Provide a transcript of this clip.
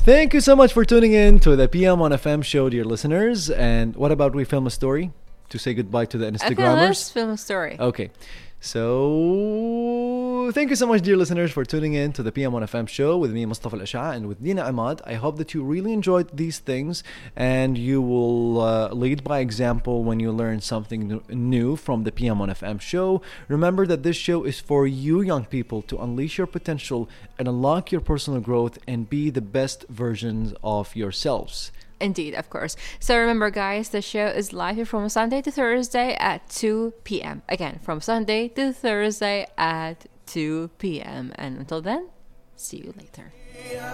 Thank you so much for tuning in to the PM on FM show, dear listeners. And what about we film a story to say goodbye to the Okay, Instagrammers? let's film a story. Okay. So, thank you so much, dear listeners, for tuning in to the PM on FM show with me, Mustafa Al-Asha, and with Dina Ahmad. I hope that you really enjoyed these things and you will lead by example when you learn something new from the PM on FM show. Remember that this show is for you, young people, to unleash your potential and unlock your personal growth and be the best versions of yourselves. Indeed, of course. So remember, guys, the show is live from Sunday to Thursday at 2 p.m. Again, from Sunday to Thursday at 2 p.m. And until then, see you later.